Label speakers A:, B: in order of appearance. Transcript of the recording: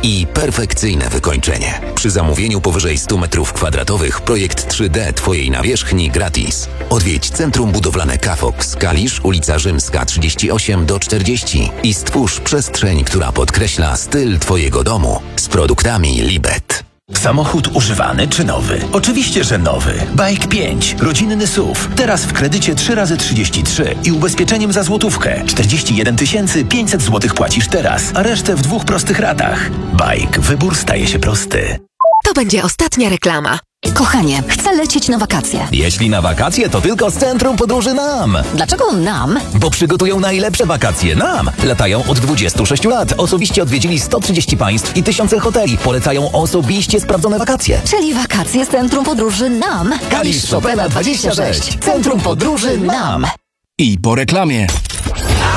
A: i perfekcyjne wykończenie. Przy zamówieniu powyżej 100 m2 projekt 3D Twojej nawierzchni gratis. Odwiedź Centrum Budowlane Kafox, Kalisz, ulica Rzymska 38-40 i stwórz przestrzeń, która podkreśla styl Twojego domu z produktami Libet.
B: Samochód używany czy nowy? Oczywiście, że nowy. Bike 5. Rodzinny SUV. Teraz w kredycie 3x33 i ubezpieczeniem za złotówkę. 41 500 zł płacisz teraz, a resztę w 2 prostych ratach. Bike. Wybór staje się prosty.
C: To będzie ostatnia reklama.
D: Kochanie, chcę lecieć na wakacje.
E: Jeśli na wakacje, to tylko z Centrum Podróży NAM.
D: Dlaczego nam?
E: Bo przygotują najlepsze wakacje NAM. Latają od 26 lat. Osobiście odwiedzili 130 państw i tysiące hoteli. Polecają osobiście sprawdzone wakacje.
D: Czyli wakacje z Centrum Podróży nam.
E: Kalisz Chopina 26. Centrum Podróży NAM.
F: I po reklamie.